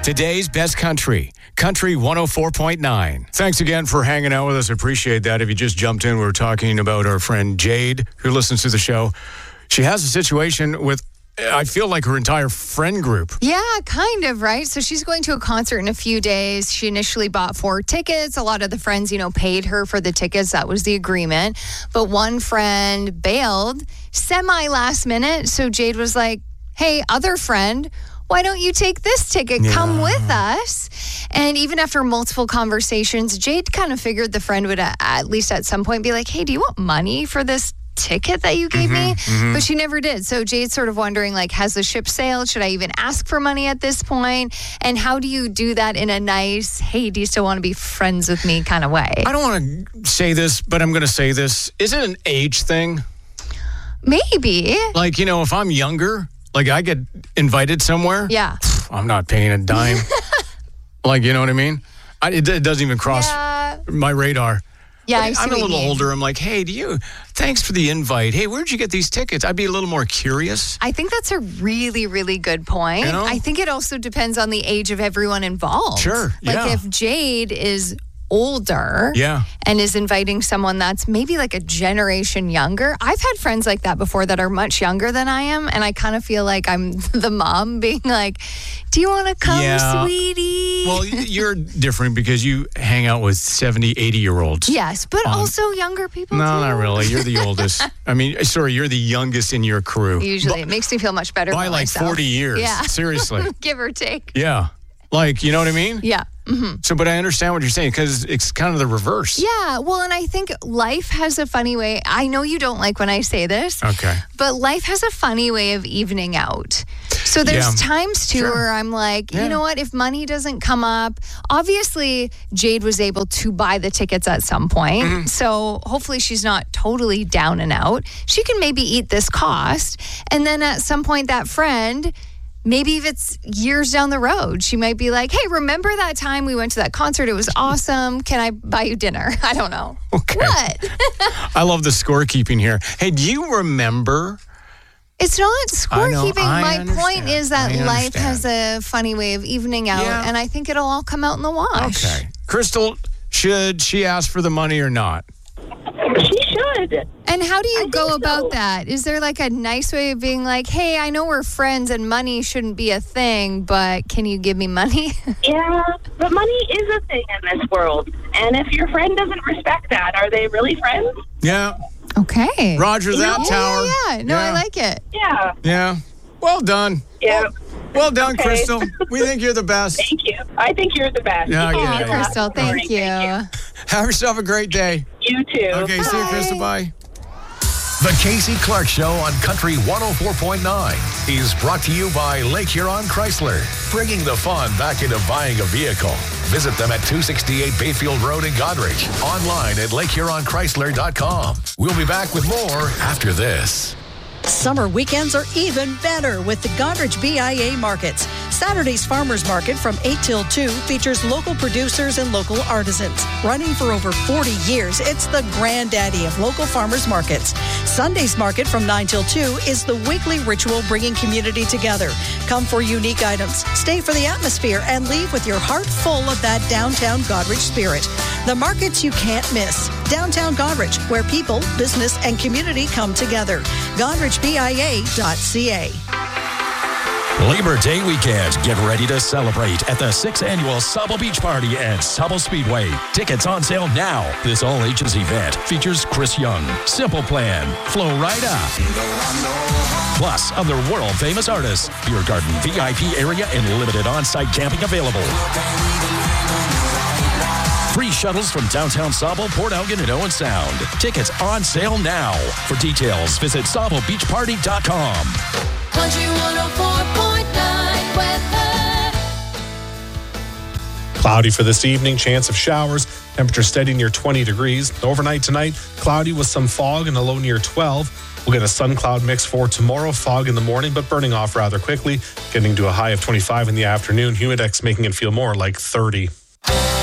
Today's best country, Country 104.9. Thanks again for hanging out with us. Appreciate that. If you just jumped in, we were talking about our friend Jade, who listens to the show. She has a situation with, I feel like, her entire friend group. Yeah, kind of, right? So she's going to a concert in a few days. She initially bought 4 tickets. A lot of the friends, paid her for the tickets. That was the agreement. But one friend bailed semi-last minute. So Jade was like, hey, other friend, why don't you take this ticket? Come with us. And even after multiple conversations, Jade kind of figured the friend would at least at some point be like, hey, do you want money for this ticket that you gave me? But she never did. So Jade's sort of wondering, has the ship sailed? Should I even ask for money at this point? And how do you do that in a nice, hey, do you still want to be friends with me kind of way? I don't want to say this, but I'm going to say this. Is it an age thing? Maybe. If I'm younger, I get invited somewhere. Yeah. I'm not paying a dime. You know what I mean? It doesn't even cross my radar. Yeah, I'm a little older. I'm like, hey, thanks for the invite. Hey, where'd you get these tickets? I'd be a little more curious. I think that's a really, really good point. I think it also depends on the age of everyone involved. Sure, if Jade is older and is inviting someone that's maybe a generation younger. I've had friends like that before that are much younger than I am, and I kind of feel like I'm the mom being like, do you want to come, sweetie? Well, you're different because you hang out with 70, 80-year-olds. Yes, but also younger people No, too. not really. You're the oldest. You're the youngest in your crew. Usually. It makes me feel much better by about myself. 40 years. Yeah. Seriously. Give or take. Yeah. You know what I mean? Yeah. So, but I understand what you're saying because it's kind of the reverse. Yeah. Well, and I think life has a funny way. I know you don't like when I say this. Okay. But life has a funny way of evening out. So there's times too where I'm like, you know what? If money doesn't come up, obviously Jade was able to buy the tickets at some point. So hopefully she's not totally down and out. She can maybe eat this cost. And then at some point that friend, maybe if it's years down the road, she might be like, hey, remember that time we went to that concert? It was awesome. Can I buy you dinner? I don't know. Okay. What? I love the scorekeeping here. Hey, do you remember? It's not scorekeeping. My point understand. is that life has a funny way of evening out, and I think it'll all come out in the wash. Okay. Crystal, should she ask for the money or not? She should. And how do you go about that? Is there a nice way of being like, hey, I know we're friends and money shouldn't be a thing, but can you give me money? Yeah, but money is a thing in this world. And if your friend doesn't respect that, are they really friends? Yeah. Okay. Roger that, Tower. Yeah. No, I like it. Yeah. Yeah. Well done. Yeah. Well done, Okay. Crystal. We think you're the best. Thank you. I think you're the best. Yeah, I You get did it. a lot Crystal, for me. thank you. Have yourself a great day. You too. Okay, see you, Bye. Crystal. Bye. The Casey Clark Show on Country 104.9 is brought to you by Lake Huron Chrysler, bringing the fun back into buying a vehicle. Visit them at 268 Bayfield Road in Godrich. Online at lakehuronchrysler.com. We'll be back with more after this. Summer weekends are even better with the Godrich BIA Markets. Saturday's Farmers Market from 8 till 2 features local producers and local artisans. Running for over 40 years, it's the granddaddy of local farmers markets. Sunday's Market from 9 till 2 is the weekly ritual bringing community together. Come for unique items, stay for the atmosphere, and leave with your heart full of that downtown Godrich spirit. The markets you can't miss. Downtown Godrich, where people, business, and community come together. GodrichBIA.ca. Labor Day weekend. Get ready to celebrate at the 6th Annual Sauble Beach Party at Sauble Speedway. Tickets on sale now. This all-ages event features Chris Young, Simple Plan, Flo Rida, plus other world-famous artists. Beer garden, VIP area, and limited on-site camping available. Free shuttles from downtown Sauble, Port Elgin, and Owen Sound. Tickets on sale now. For details, visit SaubleBeachParty.com. Country 104.9 weather. Cloudy for this evening, chance of showers. Temperature steady near 20 degrees. Overnight tonight, cloudy with some fog and a low near 12. We'll get a sun-cloud mix for tomorrow. Fog in the morning, but burning off rather quickly. Getting to a high of 25 in the afternoon. Humidex making it feel more like 30.